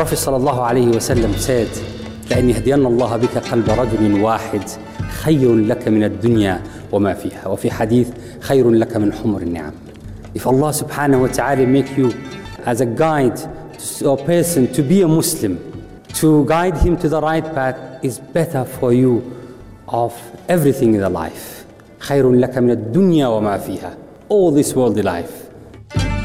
Prophet sallallahu alayhi wa sallam said, لأن يهدين الله بك قلب رجل واحد خير لك من الدنيا وما فيها وفي حديث خير لك من حمر النعم. If Allah subhanahu wa ta'ala make you as a guide to a person to be a Muslim, to guide him to the right path is better for you of everything in the life. خير لك من الدنيا وما فيها, all this worldly life.